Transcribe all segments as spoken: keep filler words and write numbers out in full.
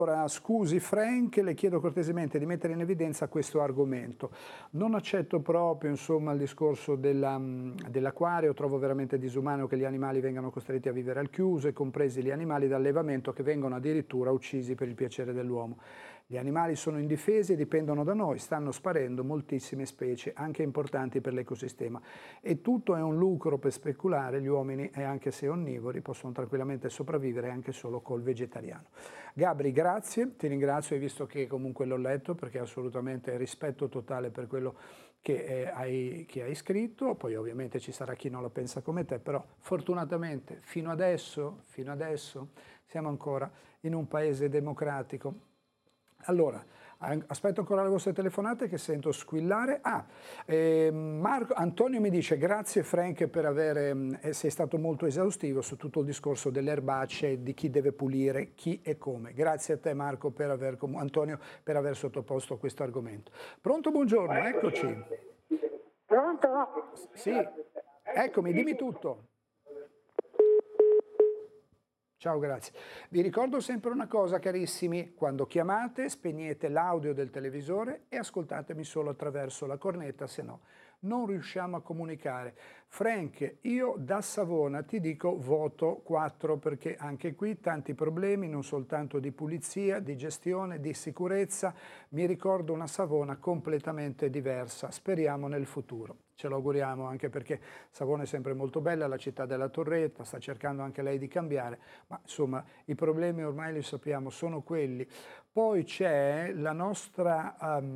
Allora, scusi Frank, le chiedo cortesemente di mettere in evidenza questo argomento. Non accetto proprio, insomma, il discorso della, dell'acquario, trovo veramente disumano che gli animali vengano costretti a vivere al chiuso, e compresi gli animali d'allevamento che vengono addirittura uccisi per il piacere dell'uomo. Gli animali sono indifesi e dipendono da noi, stanno sparendo moltissime specie, anche importanti per l'ecosistema. E tutto è un lucro per speculare, gli uomini, e anche se onnivori, possono tranquillamente sopravvivere anche solo col vegetariano. Gabri, grazie, ti ringrazio, hai visto che comunque l'ho letto, perché assolutamente rispetto totale per quello che, eh, hai, che hai scritto, poi ovviamente ci sarà chi non la pensa come te, però fortunatamente fino adesso, fino adesso siamo ancora in un paese democratico. Allora, aspetto ancora le vostre telefonate che sento squillare. Ah, eh, Marco, Antonio mi dice grazie Frank per aver, eh, sei stato molto esaustivo su tutto il discorso delle erbacce, di chi deve pulire, chi e come. Grazie a te Marco per aver, Antonio per aver sottoposto questo argomento. Pronto, buongiorno, eccoci. Pronto? Sì, eccomi, dimmi tutto. Ciao, grazie. Vi ricordo sempre una cosa, carissimi, quando chiamate spegnete l'audio del televisore e ascoltatemi solo attraverso la cornetta, se no non riusciamo a comunicare. Frank, io da Savona ti dico voto quattro, perché anche qui tanti problemi, non soltanto di pulizia, di gestione, di sicurezza. Mi ricordo una Savona completamente diversa, speriamo nel futuro. Ce lo auguriamo, anche perché Savona è sempre molto bella, la città della Torretta, sta cercando anche lei di cambiare, ma insomma i problemi ormai li sappiamo, sono quelli. Poi c'è la nostra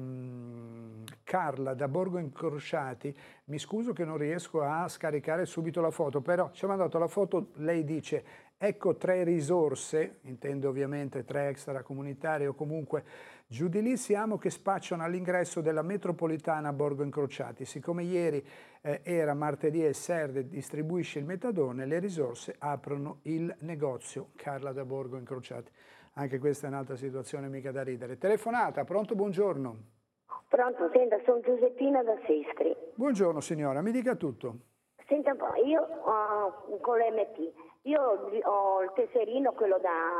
um, Carla da Borgo Incrociati, mi scuso che non riesco a scaricare subito la foto, però ci ha mandato la foto, lei dice ecco tre risorse, intende ovviamente tre extracomunitarie o comunque giù di lì siamo, che spacciano all'ingresso della metropolitana Borgo Incrociati. Siccome ieri eh, era martedì e Serde distribuisce il metadone, le risorse aprono il negozio. Carla da Borgo Incrociati. Anche questa è un'altra situazione mica da ridere. Telefonata, pronto, buongiorno. Pronto, senta, sono Giuseppina da Sestri. Buongiorno signora, mi dica tutto. Senta un po', io uh, con l'M T, io ho il tesserino, quello da,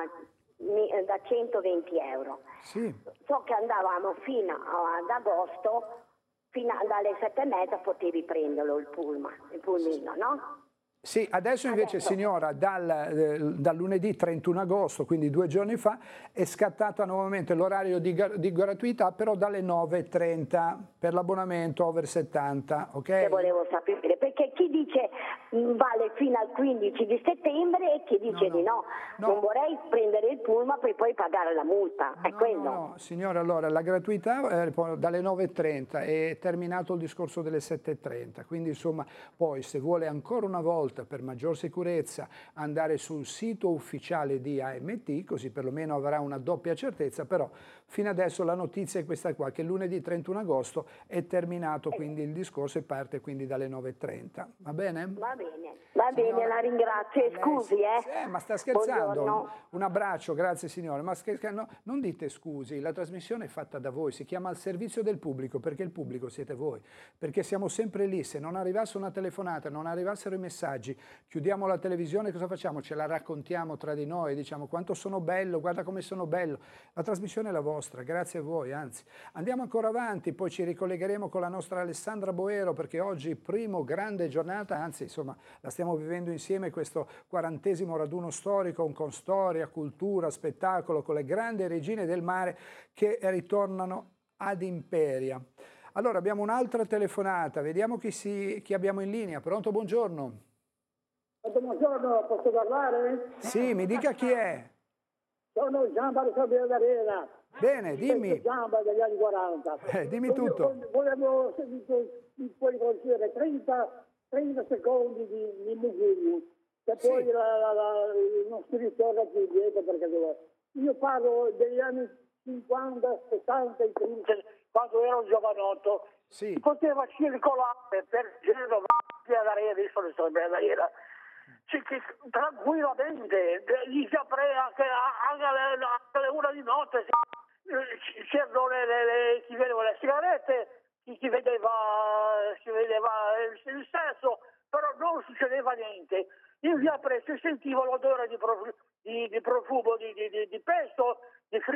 da centoventi euro. Sì. So che andavamo fino ad agosto, fino dalle sette e mezza potevi prenderlo il pullman, il pulmino, no? Sì, adesso invece adesso. signora dal, eh, dal lunedì trentuno agosto, quindi due giorni fa, è scattata nuovamente l'orario di, di gratuità, però dalle nove e trenta per l'abbonamento over settanta, ok? Che volevo sapere, perché chi dice vale fino al quindici di settembre e chi dice no, no. di no. no. Non vorrei prendere il pullman per poi pagare la multa, è no, quello. No, no, signora, allora la gratuità è dalle nove e trenta, è terminato il discorso delle sette e trenta, quindi insomma poi se vuole ancora una volta per maggior sicurezza andare sul sito ufficiale di A M T, così perlomeno avrà una doppia certezza, però fino adesso la notizia è questa qua, che lunedì trentuno agosto è terminato quindi il discorso e parte quindi dalle nove e trenta, va bene? Va bene, va signora, bene, la ringrazio, scusi eh. Sì, ma sta scherzando, Buongiorno. Un abbraccio, grazie signore, ma no, non dite scusi, la trasmissione è fatta da voi, si chiama al servizio del pubblico, perché il pubblico siete voi, perché siamo sempre lì, se non arrivasse una telefonata, non arrivassero i messaggi, chiudiamo la televisione, cosa facciamo? Ce la raccontiamo tra di noi, diciamo quanto sono bello, guarda come sono bello. La trasmissione è la vostra, grazie a voi, anzi. Andiamo ancora avanti, poi ci ricollegheremo con la nostra Alessandra Boero, perché oggi primo grande giornata, anzi insomma la stiamo vivendo insieme, questo quarantesimo raduno storico con storia, cultura, spettacolo, con le grandi regine del mare che ritornano ad Imperia. Allora abbiamo un'altra telefonata, vediamo chi, si, chi abbiamo in linea. Pronto, buongiorno. Buongiorno, posso parlare? Sì, mi dica chi è. Sono Giamba di Sabina d'Arena. Bene, dimmi. Giamba degli anni quaranta. Eh, dimmi tutto. Volevo, puoi consigliare trenta, trenta secondi di, di musica, che poi sì. la, la, la, non si ritorna più indietro, perché devo... Io parlo degli anni cinquanta, sessanta, quando ero un giovanotto. Sì. Poteva circolare per Genova, Pianarena, adesso non so Pianarena. Sì, che tranquillamente, gli caprea che anche alle, alle una di notte si